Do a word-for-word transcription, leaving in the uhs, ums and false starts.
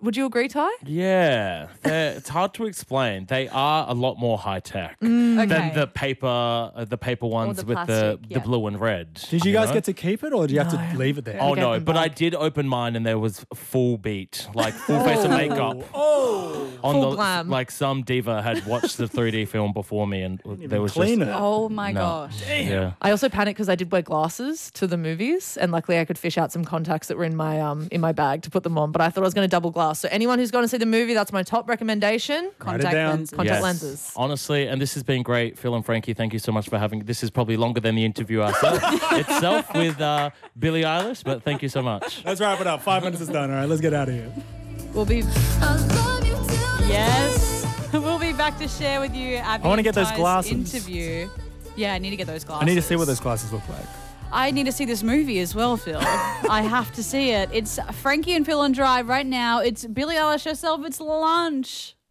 Would you agree, Ty? Yeah, they're- it's hard to explain. They are a lot more high tech Mm. than Okay. the paper, uh, the paper ones the with the, plastic, the yeah. blue and red. Did you guys know? get to keep it or do you have to leave it there? Oh get no, them but I back. did open mine and there was full beat, like full face of makeup. Oh, On Full the glam. like some diva had watched the three D film before me and there was clean just it. Oh my No. gosh. yeah. I also panicked because I did wear glasses to the movies, and luckily I could fish out some contacts that were in my um in my bag to put them on. But I thought I was going to double glass. So anyone who's going to see the movie, that's my top recommendation. Contact down. lenses. Contact Yes. lenses. Honestly, and this has been great. Phil and Frankie, thank you so much for having. This is probably longer than the interview ourselves itself with uh, Billie Eilish, but thank you so much. Let's wrap it up. Five minutes is done. All right, let's get out of here. We'll be. Yes. We'll be back to share with you Abby I wanna and get those Ty's glasses. interview. Yeah, I need to get those glasses. I need to see what those glasses look like. I need to see this movie as well, Phil. I have to see it. It's Frankie and Phil on Drive right now. It's Billie Eilish herself. It's lunch.